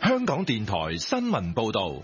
香港電台新聞報道。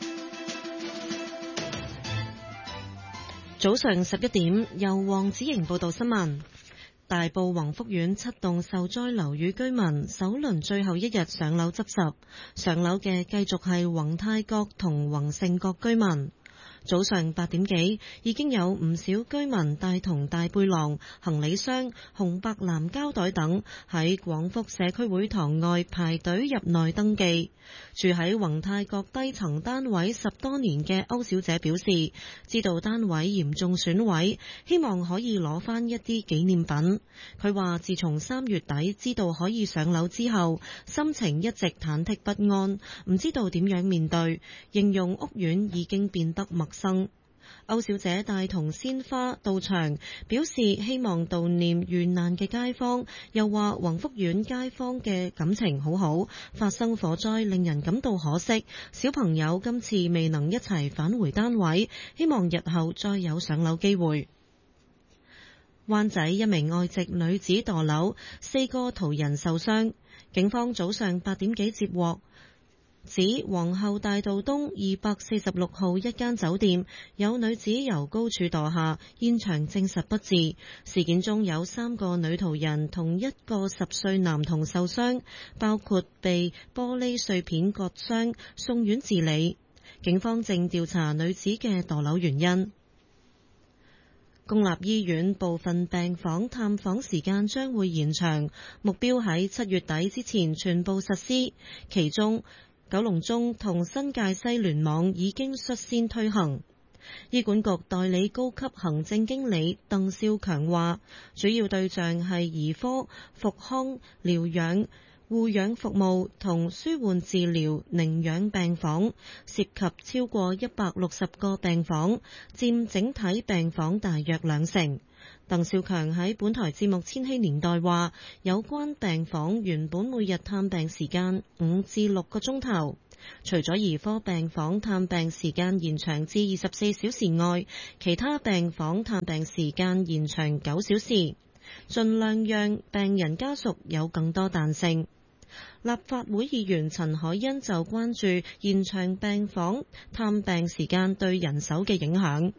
早上11點，由黃子瑩報道新聞。大埔宏福苑7棟受災樓宇居民首輪最後一日上樓執拾，上樓嘅繼續係宏泰閣同宏盛閣居民。早上8點幾，已經有唔少居民帶同大背囊、行李箱、紅白藍膠袋等喺廣福社區會堂外排隊入內登記。住喺宏泰閣低層單位10多年嘅歐小姐表示，知道單位嚴重損毀，希望可以攞返一啲紀念品。佢話自從3月底知道可以上樓之後，心情一直忐忑不安，唔知道點樣面對，形容屋苑已經變得陌生。歐小姐帶同鮮花到場，表示希望悼念遇難嘅街坊，又話宏福苑街坊嘅感情好好，發生火災令人感到可惜，小朋友今次未能一齊返回單位，希望日後再有上樓機會。灣仔一名外籍女子墮樓，4個途人受傷，警方早上8點幾接獲指皇后大道東246號一間酒店有女子由高處墮下，現場證實不治。事件中有3個女途人同1個10歲男童受傷，包括被玻璃碎片割傷，送院治理。警方正調查女子嘅墮樓原因。公立醫院部分病房探訪時間將會延長，目標喺7月底之前全部實施，其中九龍中同新界西聯網已經率先推行。醫管局代理高級行政經理鄧少強話，主要對象係兒科、復康、療養、護養服務同舒緩治療寧養病房，涉及超過160個病房，佔整體病房大約20%。鄧少強喺本台節目《千禧年代》話，有關病房原本每日探病時間5至6個鐘頭，除咗兒科病房探病時間延長至24小時外，其他病房探病時間延長9小時，盡量讓病人家屬有更多彈性。立法會議員陳海欣就關注延長病房探病時間對人手嘅影響。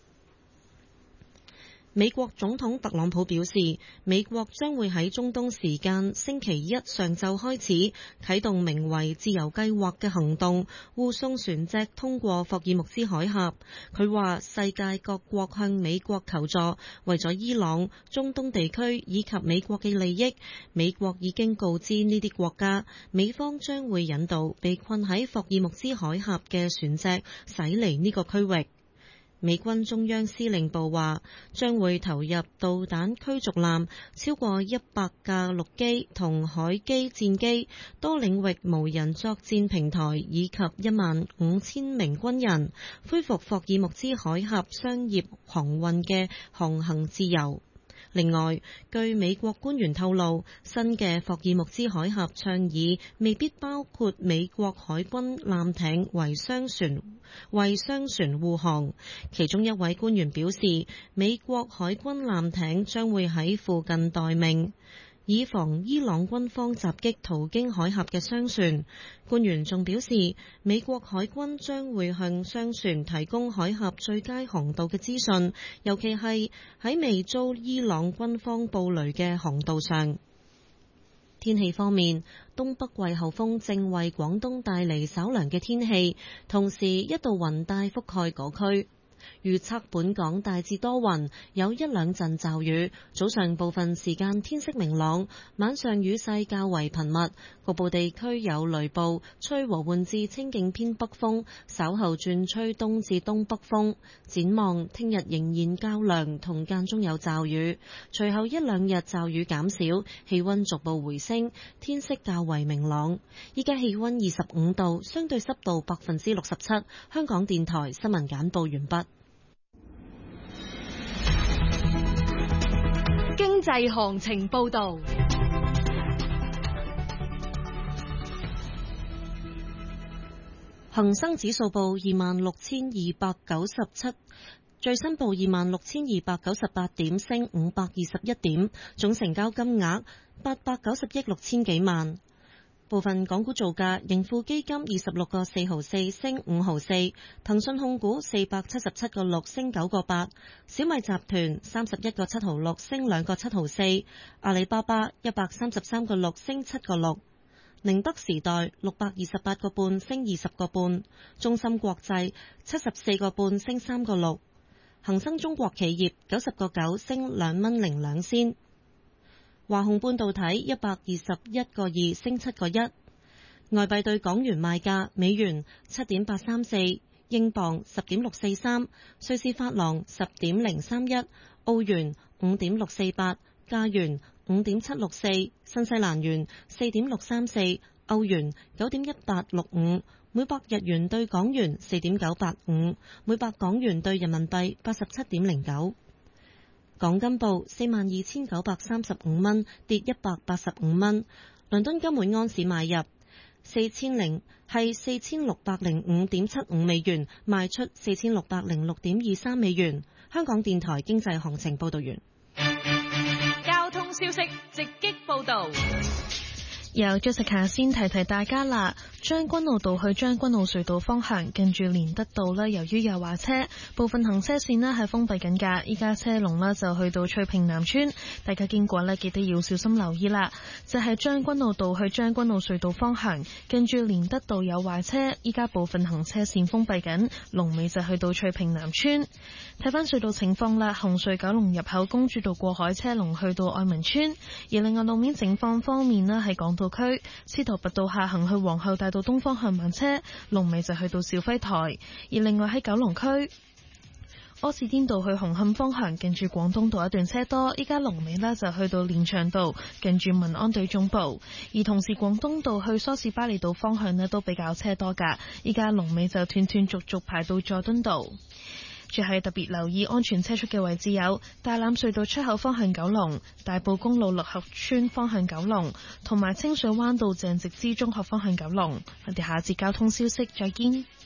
美國總統特朗普表示，美國將會喺中東時間星期一上晝開始啟動名為自由計劃嘅行動，護送船隻通過霍爾木茲海峽。佢話世界各國向美國求助，為咗伊朗、中東地區以及美國嘅利益，美國已經告知呢啲國家，美方將會引導被困喺霍爾木茲海峽嘅船隻駛離呢個區域。美軍中央司令部話，將會投入導彈驅逐艦、超過100架陸基同海基戰機、多領域無人作戰平台以及15000名軍人，恢復霍爾木茲海峽商業航運嘅航行自由。另外，據美國官員透露，新嘅霍爾木茲海峽倡議未必包括美國海軍艦艇為商船護航。其中一位官員表示，美國海軍艦艇將會喺附近待命，以防伊朗軍方襲擊途經海峽嘅商船。官員仲表示，美國海軍將會向商船提供海峽最佳航道嘅資訊，尤其係喺未遭伊朗軍方布雷嘅航道上。天氣方面，東北季候風正為廣東帶嚟稍涼嘅天氣，同時一道雲帶覆蓋嗰區。預測本港大致多雲，有1兩陣驟雨，早上部分時間天色明朗，晚上雨勢較為頻密，局部地區有雷暴，吹和緩至清勁偏北風，稍後轉吹東至東北風。展望聽日仍然較涼，同間中有驟雨，隨後1兩日驟雨減少，氣溫逐步回升，天色較為明朗。依家氣溫25度，相對濕度67%。香港電台新聞簡報完畢。 經濟行情報道。 恒生指數報26,297，最新報26,298點，升521點，總成交金額890億6千幾萬。 部分港股造價：盈富基金26個4毫4升5毫4，騰訊控股477個6升9個8，小米集團31個7毫6升2個7毫4，阿里巴巴133個6升7個6，寧德時代628個半升20個半，中芯國際74個半升3個6，恒生中國企業90個9升2蚊02仙。華虹半導體121個2升7個1，外幣對港元賣價：美元7.834，英鎊10.643，瑞士法郎10.031，澳元5.648，加元5.764，新西蘭元4.634，歐元9.1865，每百日元對港元4.985，每百港元對人民幣87.09。港金報42,935蚊，跌185蚊。倫敦金每安士買入4,605.75美元，賣出4,606.23美元。香港電台經濟行情報道完。 交通消息直擊報道。 由 Jessica 先提提大家啦，將軍澳道去將軍澳隧道方向，近住連德道呢，由於有壞車，部分行車線呢係封閉緊㗎。依家車龍呢就去到翠屏南村，大家經過呢記得要小心留意啦。就係將軍澳道去將軍澳隧道方向，近住連德道有壞車，依家部分行車線封閉緊，龍尾就去到翠屏南村。睇翻隧道情況啦，紅隧九龍入口公主道過海車龍去到愛民村，而另外路面情況方面呢，係港島區司徒拔道下行去皇后大道東方向慢車，龍尾就去到肇輝台。而另外喺九龍區柯士甸道去紅磡方向，近住廣東道一段車多，依家龍尾呢就去到連翔道，近住民安隊總部。而同時廣東道去梳士巴利道方向呢都比較車多㗎，依家龍尾就斷斷續續排到佐敦道。住係特別留意安全車速嘅位置有大欖隧道出口方向九龍、大埔公路六合村方向九龍，同埋清水灣道鄭植之中學方向九龍。我哋下節交通消息再見。